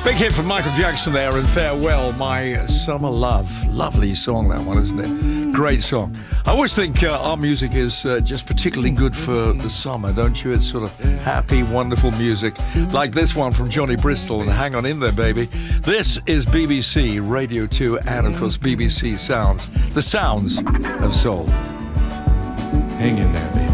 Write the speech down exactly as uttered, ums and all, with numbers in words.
Big hit from Michael Jackson there, and Farewell, My Summer Love. Lovely song, that one, isn't it? Great song. I always think uh, our music is uh, just particularly good for the summer, don't you? It's sort of happy, wonderful music, like this one from Johnny Bristol, and hang on in there, baby. This is B B C Radio two, and of course B B C Sounds, the sounds of soul. Hang in there, baby.